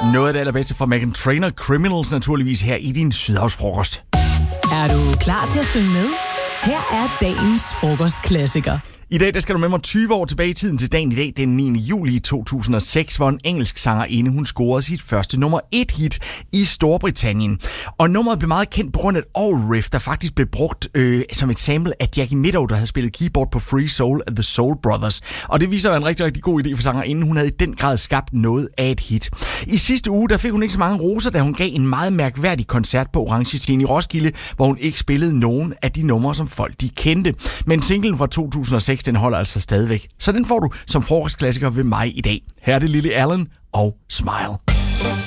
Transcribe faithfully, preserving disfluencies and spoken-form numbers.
Noget af det allerbedste fra Meghan Trainor, Criminals, naturligvis her i din Sydhavsfrokost. Er du klar til at synge med? Her er dagens frokostklassiker. I dag der skal du med mig tyve år tilbage i tiden til dagen i dag, den niende juli to tusind og seks, hvor en engelsk sangerinde, hun scorede sit første nummer et hit i Storbritannien. Og nummeret blev meget kendt på grund af et all-riff, der faktisk blev brugt øh, som et sample af Jackie Meadow, der havde spillet keyboard på Free Soul af The Soul Brothers. Og det viser jo en rigtig, rigtig god idé for sangerinden. Hun havde i den grad skabt noget af et hit. I sidste uge der fik hun ikke så mange roser, da hun gav en meget mærkværdig koncert på Orange Scene i Roskilde, hvor hun ikke spillede nogen af de numre, som folk de kendte. Men singlen fra to tusind og seks, den holder altså stadigvæk. Så den får du som frokostklassiker ved mig i dag. Her er det Lily Allen og Smile.